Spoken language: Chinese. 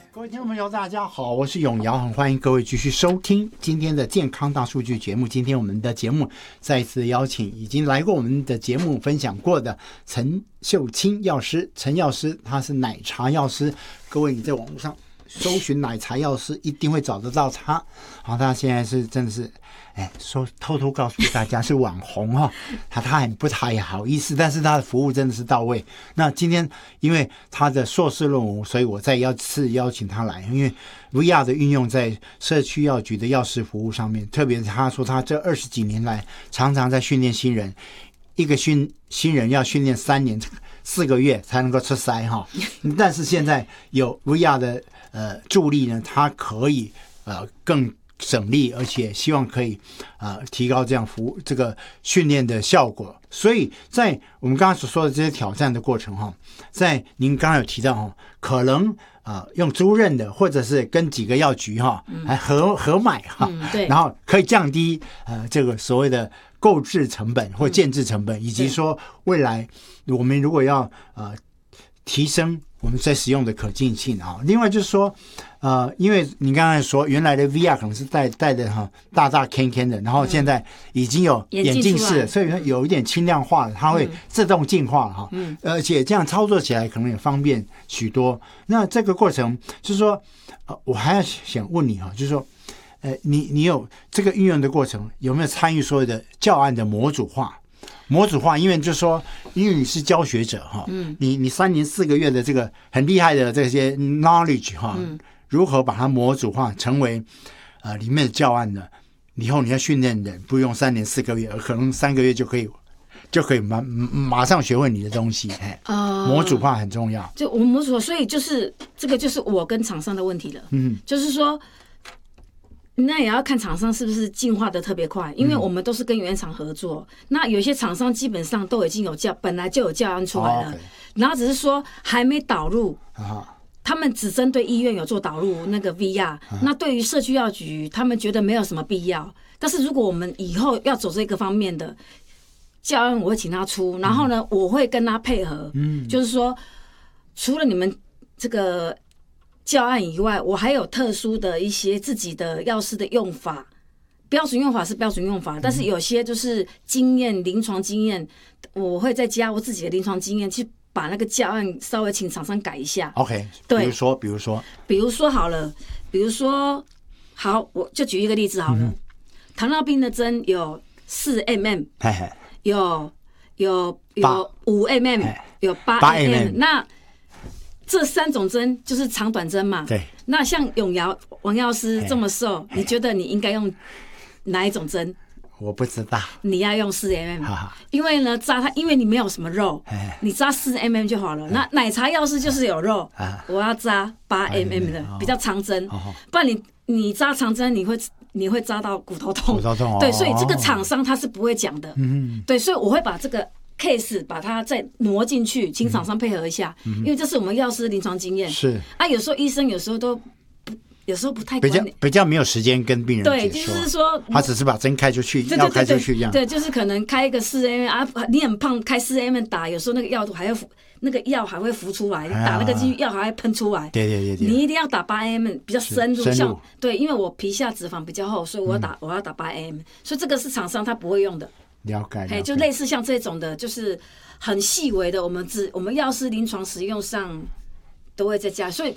各位听众朋友大家好，我是永尧，很欢迎各位继续收听今天的健康大数据节目。今天我们的节目再一次邀请已经来过我们的节目分享过的陈秀清药师，陈药师他是奶茶药师，各位你在网络上搜寻奶茶药师一定会找得到他。好，他现在是真的是偷偷告诉大家是网红哈，他很不太好意思，但是他的服务真的是到位。那今天因为他的硕士论文，所以我再次邀请他来，因为 VR 的运用在社区药局的药师服务上面，特别是他说他这20几年来常常在训练新人，一个新人要训练3年4个月才能够出塞哈，但是现在有 VR 的助力呢，他可以更省力，而且希望可以提高这样这个训练的效果。所以在我们刚刚所说的这些挑战的过程哈，在您刚刚有提到哈，可能用租赁的，或者是跟几个药局哈还合买哈，然后可以降低这个所谓的购置成本或建制成本，以及说未来我们如果要提升我们在使用的可进性啊。另外就是说因为你刚才说原来的 VR 可能是戴的大 can 的，然后现在已经有眼镜式了，所以有一点轻量化了，它会自动进化了哈，而且这样操作起来可能也方便许多。那这个过程就是说我还要想问你哈，就是说你有这个运用的过程，有没有参与所有的教案的模组化？因为就是说，因为你是教学者哈，你3年4个月的这个很厉害的这些 knowledge 哈，如何把它模组化成为里面的教案呢？以后你要训练人不用3年4个月，而可能3个月就可以马上学会你的东西。模组化很重要。 就我们模组化，所以就是这个就是我跟厂商的问题了。就是说。那也要看厂商是不是进化的特别快，因为我们都是跟原厂合作。那有些厂商基本上都已经本来就有教案出来了，然后只是说还没导入。他们只针对医院有做导入那个 VR，那对于社区药局，他们觉得没有什么必要。但是如果我们以后要走这个方面的教案，我会请他出，然后呢，我会跟他配合。就是说，除了你们这个教案以外，我还有特殊的一些自己的药师的用法，标准用法是标准用法，但是有些就是临床经验，我会再加我自己的临床经验去把那个教案稍微请厂商改一下。 OK， 对， 比如说好了，好，我就举一个例子好了，糖尿病的针有4mm， 有5mm， 有8mm， 那这3种针就是长短针嘛。 对。 那像王药师这么瘦，你觉得你应该用哪一种针？ 我不知道。 你要用4mm， 因为呢扎它，因为你没有什么肉，你扎4mm 就好了。那奶茶药师就是有肉，我要扎8mm 的比较长针，不然你扎长针你会扎到骨头痛。对，所以这个厂商他是不会讲的。对，所以我会把这个case 把它再挪进去，请厂商配合一下，因为这是我们药师临床经验。 是有时候医生有时候不太管理， 比较没有时间跟病人解说。 对，就是说他只是把针开出去，药开出去一样。 对，就是可能开一个4mm 啊，你很胖，开4mm打，有时候那个药还会浮出来，打那个进去药还会喷出来。 对， 你一定要打8mm 比较深入。像对，因为我皮下脂肪比较厚，所以我要打8mm，所以这个是厂商他不会用的。 了解， 就类似像这种的，就是很细微的，我们药师临床使用上都会再加，所以